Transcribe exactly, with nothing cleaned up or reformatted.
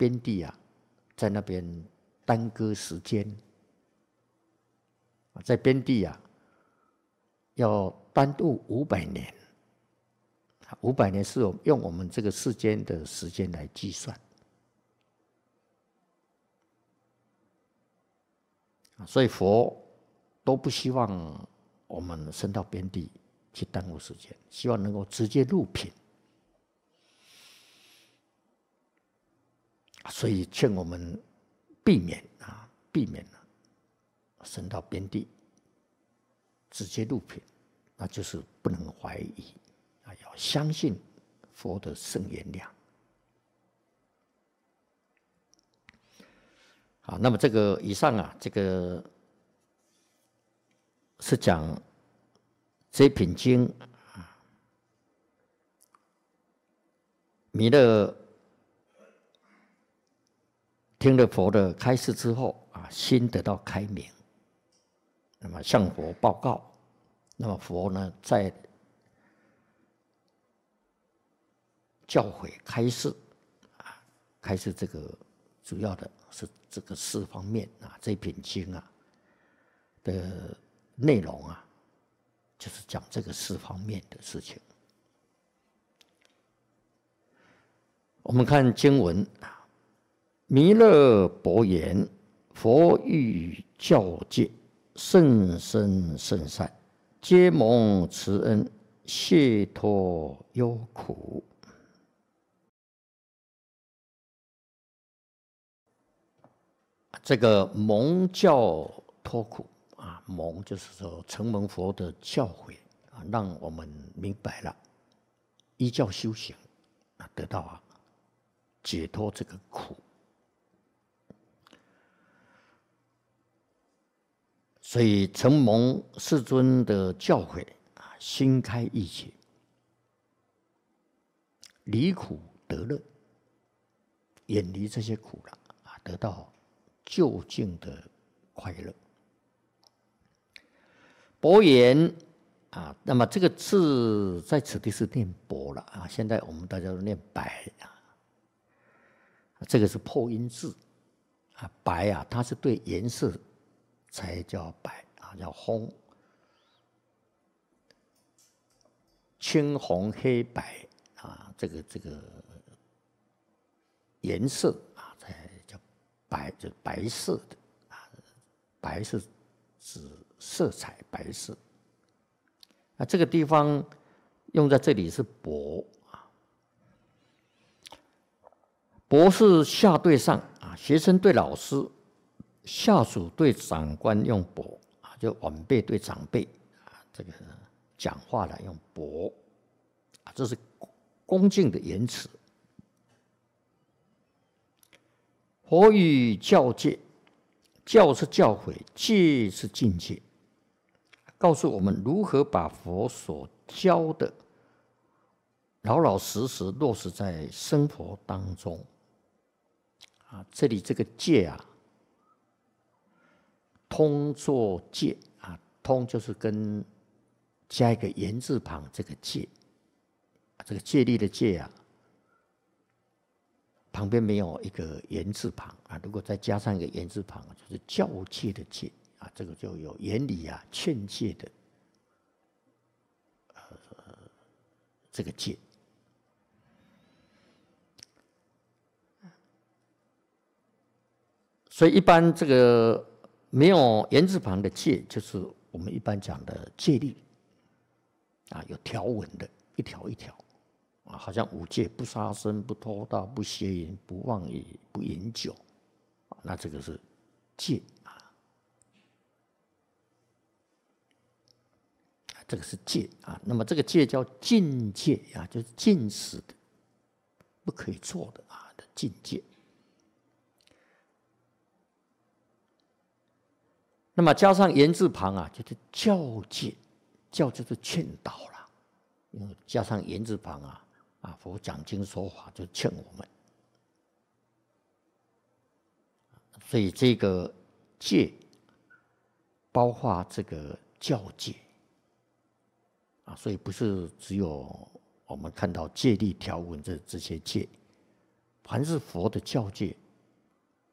边地啊，在那边耽搁时间，在边地啊，要耽误五百年。五百年是用我们这个世间的时间来计算，所以佛都不希望我们升到边地去耽误时间，希望能够直接入品。所以劝我们避免啊，避免啊，升到边地直接入品，那就是不能怀疑啊，要相信佛的圣言量。好，那么这个以上啊，这个是讲这品经啊，弥勒听了佛的开示之后啊，心得到开明，那么向佛报告，那么佛呢在教诲开示啊，开示这个主要的是这个四方面啊，这品经啊的内容啊，就是讲这个四方面的事情。我们看经文啊，弥勒伯言：佛欲教诫，甚深甚善，皆蒙慈恩，解脱忧苦。这个蒙教脱苦啊，蒙就是说承蒙佛的教诲啊，让我们明白了，依教修行啊，得到啊解脱这个苦。所以承蒙世尊的教诲啊，心开意解，离苦得乐，远离这些苦了啊，得到究竟的快乐。伯言啊，那么这个字在此地是念伯了啊，现在我们大家都念白啊，这个是破音字啊，白啊，它是对颜色才叫白啊，叫红，青红黑白啊，这个这个颜色啊，才叫白，就是白色的啊，白是指色彩白色。那这个地方用在这里是伯啊，伯是下对上啊，学生对老师，下属对长官用伯啊，就晚辈对长辈啊，这个讲话来用伯啊，这是恭敬的言辞。佛语教诫，教是教诲，戒是境界，告诉我们如何把佛所教的老老实实落实在生活当中。啊，这里这个戒啊，通作戒啊，通就是跟加一个言字旁，这个戒，这个戒律的戒啊，旁边没有一个言字旁啊，如果再加上一个言字旁，就是教戒的戒啊，这个就有言理啊、劝诫的呃这个戒。所以一般这个没有言字旁的戒，就是我们一般讲的戒律啊，有条文的，一条一条啊，好像五戒：不杀生、不偷盗、不邪淫、不妄语、不饮酒，啊，那这个是戒啊，这个是戒啊。那么这个戒叫禁戒啊，就是禁止的，不可以做的啊的禁戒。那么加上言字旁啊，就是教诫，教就是劝导了，因为加上言字旁啊，啊，佛讲经说法就劝我们，所以这个戒包括这个教戒啊，所以不是只有我们看到戒律条文这这些戒， 凡是佛的教戒，